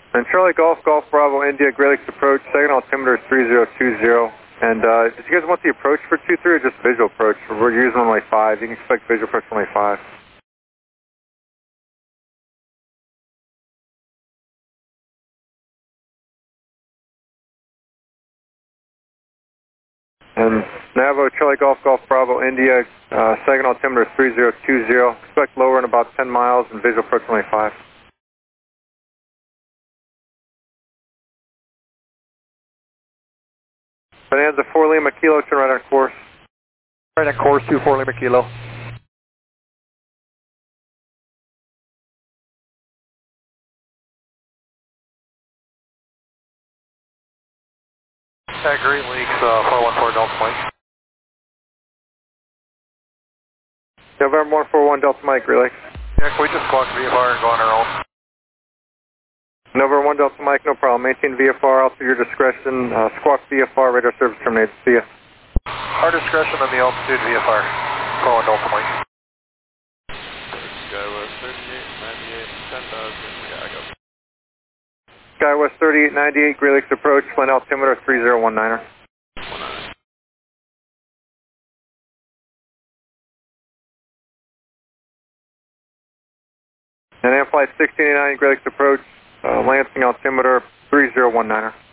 And Charlie Golf, Golf Bravo, India, Great Lakes approach, second altimeter 3020. And did you guys want the approach for 2-3 or just visual approach? We're using runway 5. You can expect visual approach runway 5. And Navo, Charlie Golf, Golf Bravo, India, second altimeter 3020. Expect lower in about 10 miles and visual approach runway 5. Bonanza 4 Lima Kilo, turn right on course. Right on course, 24 Lima Kilo. Great Lakes, 414 Delta Mike. November 141 Delta Mike, Great Lakes. Yeah, can we just squawk VFR and go on our own? November 1 Delta Mike, no problem. Maintain VFR out to your discretion. Squawk VFR, radar service terminated. See ya. Our discretion on the altitude VFR. 41 Delta Mike. Skywest 3898, 10,000, yeah, I got it. Skywest 3898, Great Lakes approach, flight altimeter 3019er. And then flight 1689, Great Lakes approach, Lansing altimeter 3019er.